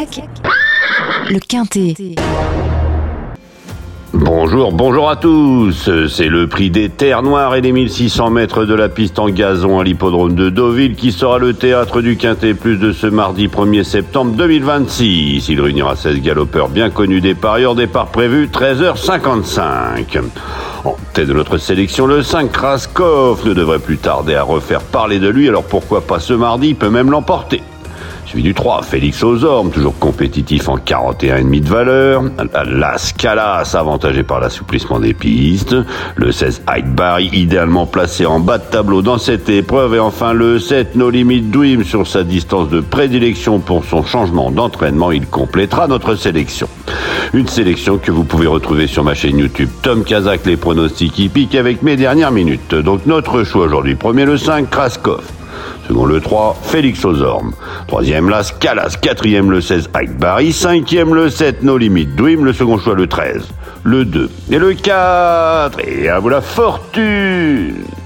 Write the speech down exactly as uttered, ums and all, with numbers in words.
Kazakh, le Quintet. Bonjour, bonjour à tous. C'est le prix des Terres Noires et des mille six cents mètres de la piste en gazon à l'hippodrome de Deauville qui sera le théâtre du Quintet Plus de ce mardi premier septembre deux mille vingt-six. Il réunira seize galopeurs bien connus des parieurs, départ prévu treize heures cinquante-cinq. En tête de notre sélection, le cinq Kraskov ne devrait plus tarder à refaire parler de lui, alors pourquoi pas ce mardi, il peut même l'emporter. Suivi du trois, Félix aux Ormes, toujours compétitif en quarante et un virgule cinq de valeur. Las Calas, avantagé par l'assouplissement des pistes. Le seize, Hyde Barry, idéalement placé en bas de tableau dans cette épreuve. Et enfin le sept, No Limit Dream, sur sa distance de prédilection pour son changement d'entraînement. Il complétera notre sélection. Une sélection que vous pouvez retrouver sur ma chaîne YouTube Tom Kazakh, les pronostics hippiques avec mes dernières minutes. Donc notre choix aujourd'hui, premier le cinq, Kraskov. Second le trois, Félix aux Ormes. Troisième Las Calas. Quatrième le seize, Hyde Barry. Cinquième le sept, No Limit Dream. Le second choix le treize, le deux et le quatre. Et à vous la fortune!